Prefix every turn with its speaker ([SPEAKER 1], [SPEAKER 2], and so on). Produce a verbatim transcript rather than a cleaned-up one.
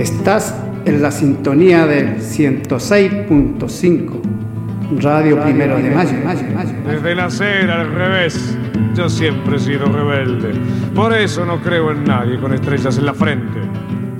[SPEAKER 1] Estás en la sintonía del ciento seis punto cinco, Radio Primero de Mayo.
[SPEAKER 2] Desde nacer al revés, yo siempre he sido rebelde. Por eso no creo en nadie con estrellas en la frente.